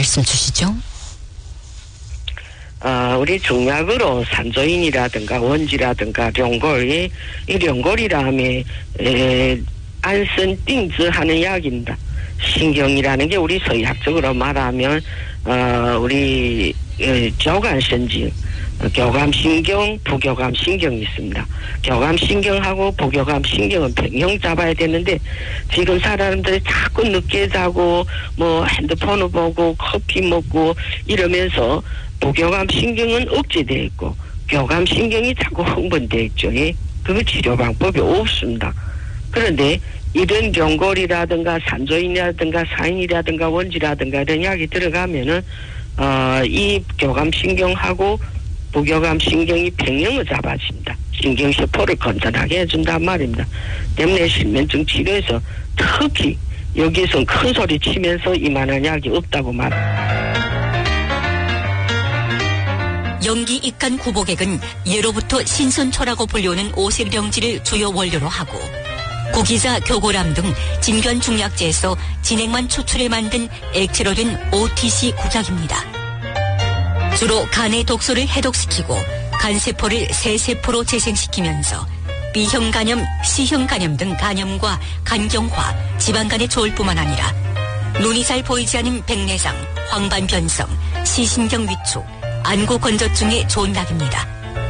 말씀 주시죠. 우리 중약으로 산조인이라든가 원지라든가 룡골, 이 룡골이라 하면 안선 띵즈하는 약입니다. 신경이라는 게 우리 서의학적으로 말하면 우리 교감신경, 교감신경, 부교감신경이 있습니다. 교감신경하고 부교감신경은 평형 잡아야 되는데 지금 사람들이 자꾸 늦게 자고 뭐 핸드폰을 보고 커피 먹고 이러면서 부교감신경은 억제되어 있고 교감신경이 자꾸 흥분되어 있죠. 예? 그 치료 방법이 없습니다. 그런데 이런 룡골이라든가 산조인이라든가 사인이라든가 원지라든가 이런 약이 들어가면은 이 교감신경하고 부교감신경이 평형을 잡아줍니다. 신경세포를 건전하게 해준단 말입니다. 때문에 실면증 치료에서 특히 여기서 큰 소리 치면서 이만한 약이 없다고 말합니다. 연기 입간 구복액은 예로부터 신선초라고 불리우는 오색령지를 주요 원료로 하고 구기자, 교고람 등 진변 중약제에서 진액만 추출해 만든 액체로 된 OTC 구약입니다. 주로 간의 독소를 해독시키고 간세포를 새세포로 재생시키면서 B형 간염, C형 간염 등 간염과 간경화, 지방간에 좋을 뿐만 아니라 눈이 잘 보이지 않은 백내장, 황반변성, 시신경 위축, 안구 건조증에 좋은 약입니다.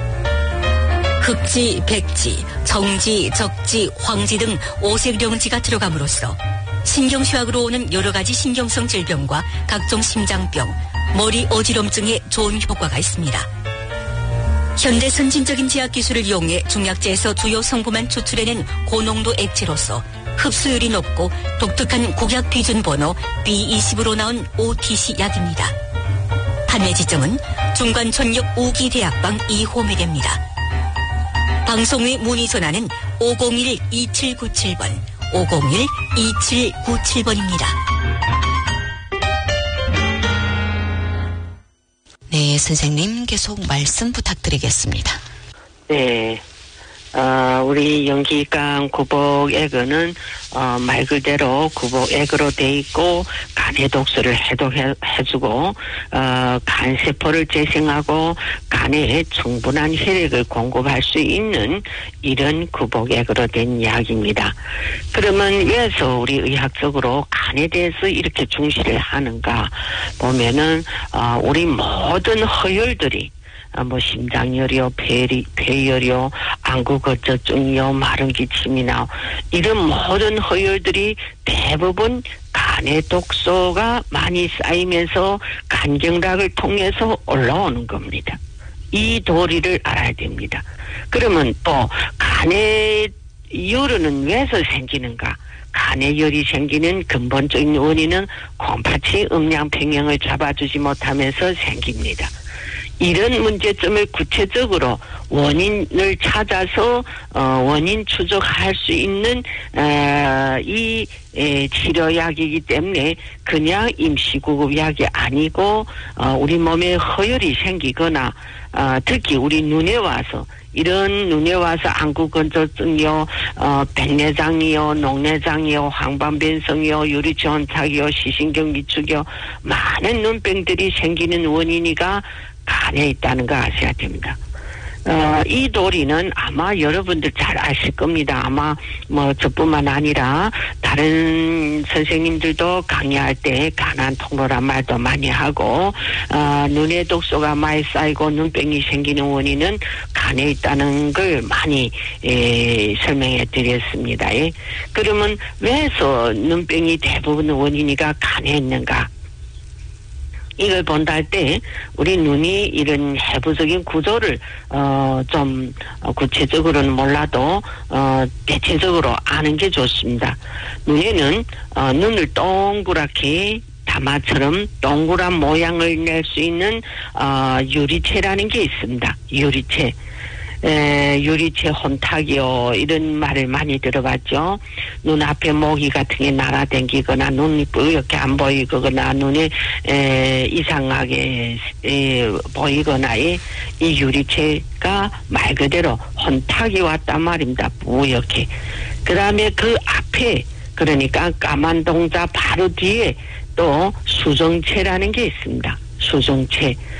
흑지, 백지, 정지, 적지, 황지 등 오색령지가 들어감으로써 신경쇠약으로 오는 여러 가지 신경성 질병과 각종 심장병, 머리 어지럼증에 좋은 효과가 있습니다. 현대 선진적인 제약 기술을 이용해 중약제에서 주요 성분만 추출해낸 고농도 액체로서 흡수율이 높고 독특한 국약 비준 번호 B20으로 나온 OTC 약입니다. 판매 지점은 중관촌역 우기대학방 2호매대입니다. 방송의 문의 전화는 501-2797번, 501-2797번입니다. 네, 선생님 계속 말씀 부탁드리겠습니다. 네. 우리 연기관 구복액은 말 그대로 구복액으로 돼 있고 간의 독소를 해독해주고 간세포를 재생하고 간에 충분한 혈액을 공급할 수 있는 이런 구복액으로 된 약입니다. 그러면 왜서 우리 의학적으로 간에 대해서 이렇게 중시를 하는가 보면은 우리 모든 허혈들이 뭐 심장열이요, 폐열이요, 안구거저증이요, 마른 기침이나 이런 모든 허혈들이 대부분 간의 독소가 많이 쌓이면서 간경락을 통해서 올라오는 겁니다. 이 도리를 알아야 됩니다. 그러면 또 간의 열은 왜서 생기는가? 간의 열이 생기는 근본적인 원인은 콩팥이 음양 평형을 잡아주지 못하면서 생깁니다. 이런 문제점을 구체적으로 원인을 찾아서 원인 추적할 수 있는 이 치료약이기 때문에 그냥 임시구급약이 아니고 우리 몸에 허혈이 생기거나 특히 우리 눈에 와서 이런 눈에 와서 안구건조증이요, 백내장이요, 녹내장이요, 황반변성이요, 유리체 혼탁이요, 시신경 위축이요, 많은 눈병들이 생기는 원인이가 간에 있다는 거 아셔야 됩니다. 이 도리는 아마 여러분들 잘 아실 겁니다. 아마 뭐 저뿐만 아니라 다른 선생님들도 강의할 때 간암 통로란 말도 많이 하고 눈에 독소가 많이 쌓이고 눈병이 생기는 원인은 간에 있다는 걸 많이 설명해 드렸습니다. 그러면 왜서 눈병이 대부분 원인이가 간에 있는가? 이걸 본다 할 때 우리 눈이 이런 해부적인 구조를 좀 구체적으로는 몰라도 대체적으로 아는 게 좋습니다. 눈에는 눈을 동그랗게 다마처럼 동그란 모양을 낼 수 있는 유리체라는 게 있습니다. 유리체. 유리체 혼탁이요 이런 말을 많이 들어봤죠. 눈앞에 모기 같은 게 날아다니거나 눈이 뿌옇게 안 보이거나 눈에 이상하게 보이거나 이 유리체가 말 그대로 혼탁이 왔단 말입니다. 뿌옇게. 그 다음에 그 앞에 그러니까 까만 동자 바로 뒤에 또 수정체라는 게 있습니다. 수정체.